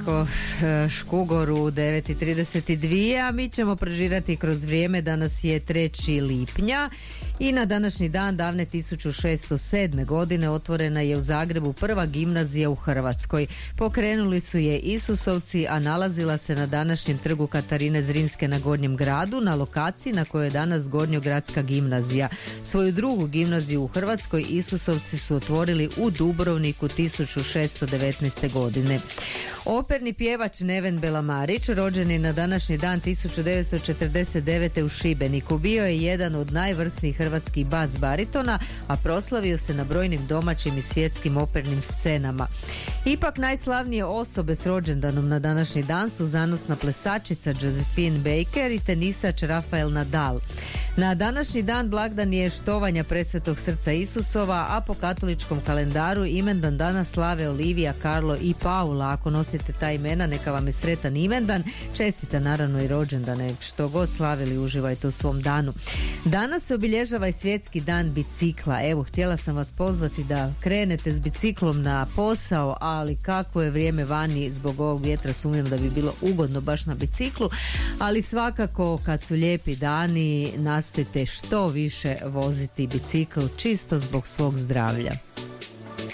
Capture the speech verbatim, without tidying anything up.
Željko Škugor u devet i trideset dva, a mi ćemo prožirati kroz vrijeme. Danas je treći lipnja i na današnji dan davne tisuću šesto sedme. godine otvorena je u Zagrebu prva gimnazija u Hrvatskoj. Pokrenuli su je Isusovci, a nalazila se na današnjem trgu Katarine Zrinske na Gornjem gradu, na lokaciji na kojoj je danas Gornjogradska gimnazija. Svoju drugu gimnaziju u Hrvatskoj Isusovci su otvorili u Dubrovniku tisuću šesto devetnaeste. godine. Operni pjevač Neven Belamarić rođen je na današnji dan tisuću devetsto četrdeset devete. u Šibeniku. Bio je jedan od najvrsnijih hrvatskih bas baritona, a proslavio se na brojnim domaćim i svjetskim opernim scenama. Ipak najslavnije osobe s rođendanom na današnji dan su zanosna plesačica Josephine Baker i tenisač Rafael Nadal. Na današnji dan blagdan je štovanja Presvetog srca Isusova, a po katoličkom kalendaru imendan dana slave Olivija, Karlo i Paula. Ako nosite ta imena, neka vam je sretan imendan. Čestita naravno i rođendane, što god slavili, uživajte u svom danu. Danas se obilježava i svjetski dan bicikla. Evo, htjela sam vas pozvati da krenete s biciklom na posao, ali kako je vrijeme vani, zbog ovog vjetra sumnjam da bi bilo ugodno baš na biciklu, ali svakako kad su lijepi dani nastojte što više voziti bicikl, čisto zbog svog zdravlja.